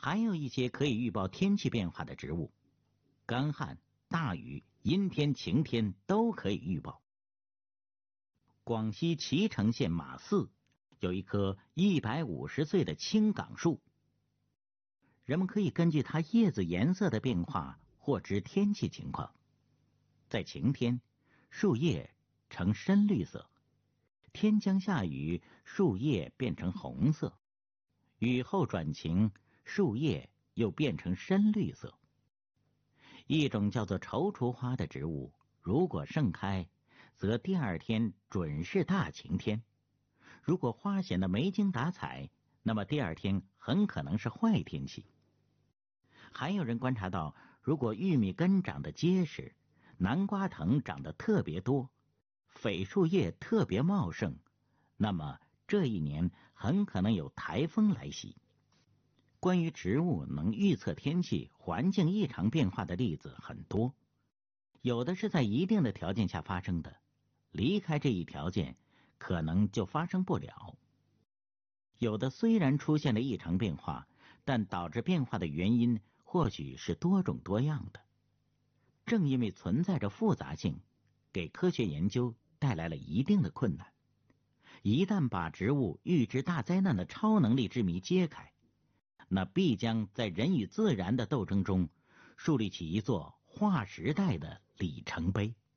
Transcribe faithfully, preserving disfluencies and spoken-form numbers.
还有一些可以预报天气变化的植物，干旱、大雨、阴天、晴天都可以预报。广西脐橙县马寺有一棵一百五十岁的青冈树，人们可以根据它叶子颜色的变化获知天气情况。在晴天，树叶呈深绿色；天将下雨，树叶变成红色；雨后转晴，树叶又变成深绿色。一种叫做踌躇花的植物，如果盛开，则第二天准是大晴天；如果花显得没精打采，那么第二天很可能是坏天气。还有人观察到，如果玉米根长得结实，南瓜藤长得特别多，榧树叶特别茂盛，那么这一年很可能有台风来袭。关于植物能预测天气、环境异常变化的例子很多，有的是在一定的条件下发生的，离开这一条件可能就发生不了。有的虽然出现了异常变化，但导致变化的原因或许是多种多样的。正因为存在着复杂性，给科学研究带来了一定的困难。一旦把植物预知大灾难的超能力之谜揭开，那必将在人与自然的斗争中树立起一座划时代的里程碑。